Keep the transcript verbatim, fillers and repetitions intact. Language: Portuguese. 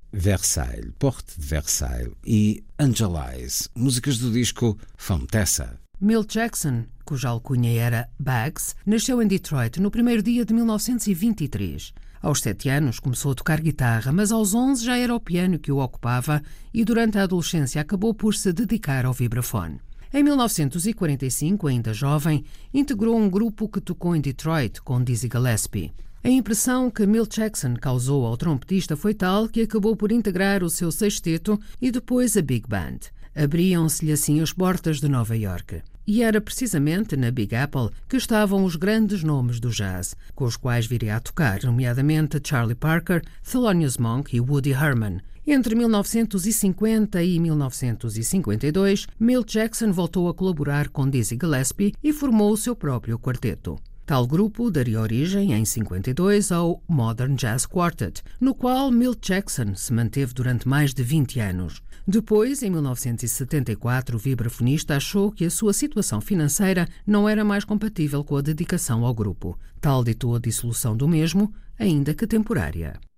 Versailles, Porte de Versailles e Angelize, músicas do disco Femme Tessa. Milt Jackson, cuja alcunha era Bags, nasceu em Detroit no primeiro dia de mil novecentos e vinte e três. Aos sete anos começou a tocar guitarra, mas aos onze já era o piano que o ocupava e durante a adolescência acabou por se dedicar ao vibrafone. Em mil novecentos e quarenta e cinco, ainda jovem, integrou um grupo que tocou em Detroit com Dizzy Gillespie. A impressão que Milt Jackson causou ao trompetista foi tal que acabou por integrar o seu sexteto e depois a Big Band. Abriam-se-lhe assim as portas de Nova York. E era precisamente na Big Apple que estavam os grandes nomes do jazz, com os quais viria a tocar, nomeadamente Charlie Parker, Thelonious Monk e Woody Herman. Entre mil novecentos e cinquenta e mil novecentos e cinquenta e dois, Milt Jackson voltou a colaborar com Dizzy Gillespie e formou o seu próprio quarteto. Tal grupo daria origem, em cinquenta e dois, ao Modern Jazz Quartet, no qual Milt Jackson se manteve durante mais de vinte anos. Depois, em mil novecentos e setenta e quatro, o vibrafonista achou que a sua situação financeira não era mais compatível com a dedicação ao grupo. Tal ditou a dissolução do mesmo, ainda que temporária.